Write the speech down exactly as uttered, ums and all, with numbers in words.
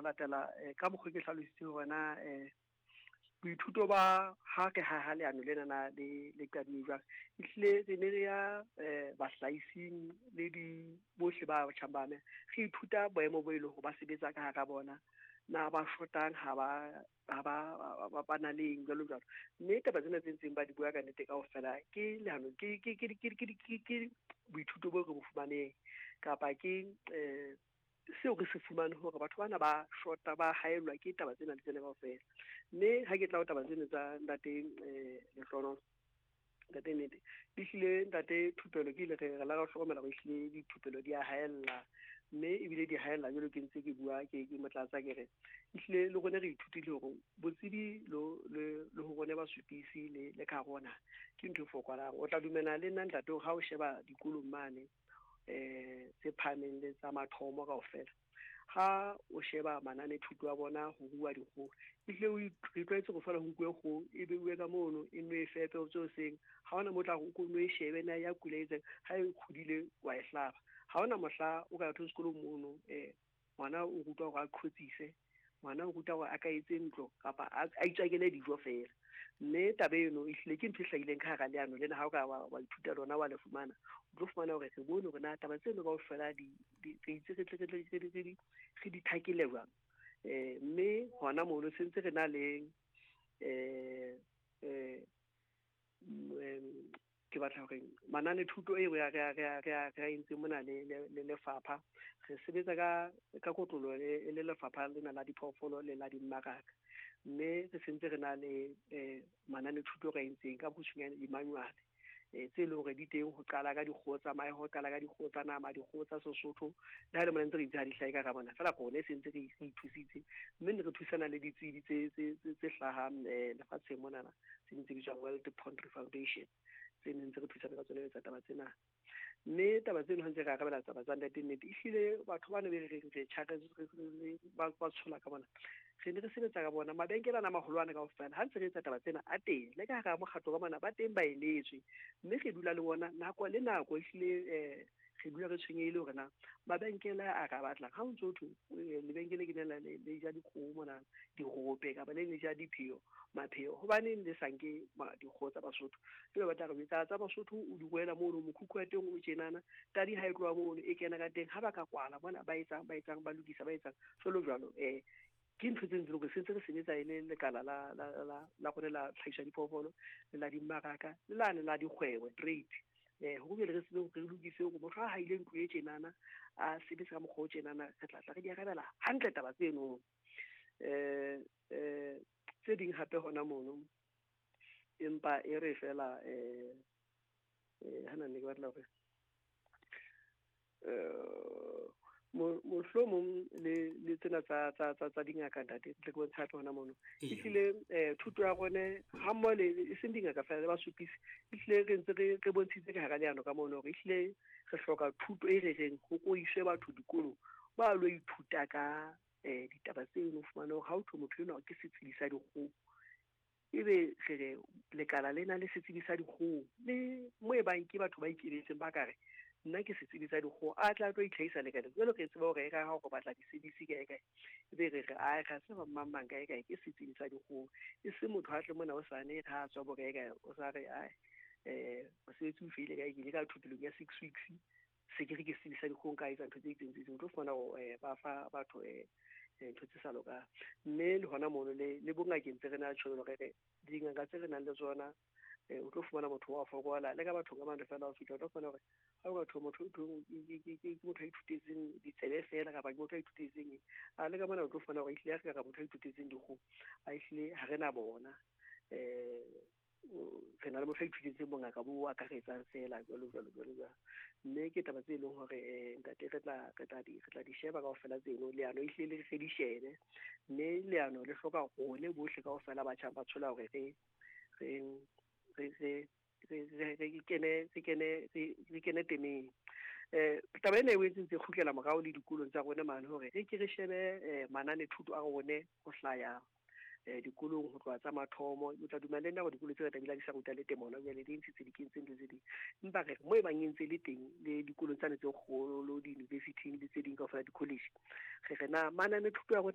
latela ka mokgwa ke hlalositse hona eh boithuto ba ha ke ha ha leano le nana le le kadimo jwang ihle re ne re ya eh bahlaising le di bohle ba tshambane re ithuta boemo bo ile ho ba sebetsa ka hara bona na ba shotang ha ba ha ba ba bana le ngelo jwalo mme taba tsena tse ntseng ba di bua ka nnete kaofela ke leano ke ke ke ke ke ke boithuto bo re bo fumaneng kapa ke eh seo re se fumane hore batho bana ba shota ba haelwa ke taba tsena le tsena kaofela mme ha ke tla o taba tsena tsa ntate eh lehlono ntate nnete di hlile ntate thupelo ke ile re la ga hlokomela go hlile di thupelo di a haella mme ebile di haella jalo ke ntse ke bua ke ke motlatsa ke re hlile le gone re ithutile hore botsibi lo le le ho gone ba supisi le le ka gona ke ntho fokwalang o tla dumela le nna ntate ha o sheba dikolong mane eh tse phameng le tsa mathomo kaofela ha o sheba manane thuto a bona ho bua dikgo ile o itlwaetse go fela ho bua go e be bua ka mono e nwe fepe o tsoseng ha ona motla go go nwe shebe na ya kuleetse ha e khudile wa e hlaba ha ona mohla o ka thotse sekolo mono eh ngwana o rutwa go a khotsise ngwana o rutwa go a ka etse ntlo kapa a itsakele dijo fela mme tabe eno ihle ke ntho hlaileng ka ga leano lena ha o ka wa ithuta lona wa le fumana o tlo fumana hore re bone hore na taba tseno ka ofela di di itse re tle re tle re di re di thakile jwang eh mme hona mono sentse re na le eh eh ke batla hore manane thuto e re re re re re intse mona le le lefapha re sebetsa ka ka kotlolo le le lefapha lena la diphoofolo le la dimmaraka mme re sentse re na le eh manane thuto re intseng ka botshunyane di manual eh tse le hore di teng ho qala ka dikgoho tsa mae ho qala ka dikgoho tsa nama dikgoho tsa Sesotho le ha le mona ntse re itse ha di hlaika ka bona fela gone sentse re ithusitse mme re thusana le ditsedi tse tse tse hlahang eh lefatsheng mona na se ntse di tswa World Poultry Foundation tse ntse re thusana ka tsone tsa taba tsena mme taba tseno ha ntse re akabela taba tsa nnete nnete ihlile batho ba ne be re re charge ba ba tshola ka bona re ne re sebetsa ka bona mabenkela na maholwane ka ofela ha ntse re etsa taba tsena a teng le ka ga mokgatlo ka bona ba teng ba eletswe mme re dula le bona nako le nako ihlile eh re dula re tshwenyehile hore na mabenkela a ka batla ha o ntso thu lebenkele ke nela le le ja dikgomo mona di rope ka ba le le ja diphio mapheo hobane le sanke di khotsa Basotho le ba tla re tsa tsa Basotho o di goela mono mokhukhu wa teng o tjenana tadi ha e tloa mono e kena ka teng ha ba ka kwala bona ba etsang ba etsang ba lokisa ba etsang jalo jalo eh ke ntho tse ntse go sentse re sebetsa ile le kala la la la la go la tlhaisa diphoofolo le la dimmaraka le la la dikgwebo trade eh ho bile re se go re lokise go motho ha ile ntlo e tjenana a sebetsa ka mokgwa o tjenana re tla tla re di arabela hantle taba tseno eh eh tse ding hape hona mono empa e re fela eh eh hana ne ke batla hore eh mo mo hlomong le le tsena tsa tsa tsa tsa dingaka ntate tle go tsha hona mono ihlile eh thuto ya gone ha mo le e se dingaka fela le ba supisi ihlile re ntse re re bontshitse ka ga leano ka mono re ihlile re hloka thuto e rereng go go iswe batho dikolo ba lo ithuta ka eh ditaba tseno fumana ha o thwe motho eno ke setsidisa dikgoho ebe re lekala lena le setsidisa dikgoho le mo e bang ke batho ba ikiretseng ba kare nna ke setsidisa dikgoho a tla tlo itlhaisa le ka jalo ke tseba hore ka ha go batla di C D C ka ka ebe re re a ga se ba mamang ka ka ke setsidisa dikgoho e se motho a tle mona o sane ga tswa bo ka ka o sa re a eh o se tsu file ka ke ka thupelong ya six weeks se ke re ke setsidisa dikgoho ka etsa ntho tse itseng tse o tlo fona go ba fa batho eh ntho tse sa loka mme le hona mono le le bongakeng tse re na tsholo re re dingaka tse re nang le tsona eh o tlo fumana motho wa fokola le ka batho ka mane fela o fitla o tlo fana hore ha o batho motho ke motho a ithutetseng ditsele fela ka ba motho a ithutetseng a le ka mane o tlo fana hore ihle ya ka motho a ithutetseng dikgo a ihle ha rena bona eh re na le motho a ithutetseng bongaka bo akaretsang fela jalo jalo jalo mme ke taba tse leng hore ntate re tla re tla di re tla di sheba ka ofela tseno leano ihle le re di shebe mme leano le hloka go le bohle ka ofela ba tshaba ba tshola hore re re re re re kene re kene re kene temeng eh taba ene e ntse khukela morao le dikolong tsa rona mane hore re ke re shebe manane thuto a rone go hlaya eh dikolong go tloa tsa mathomo o tla dumela nna go dikolo tse ta bila di sa ruta le temona ya le di ntse di kentse ntse di empa re mo e bang ntse le teng le dikolong tsa ne tse kgolo di university le tse ding ka fela di college re re na manane thuto ya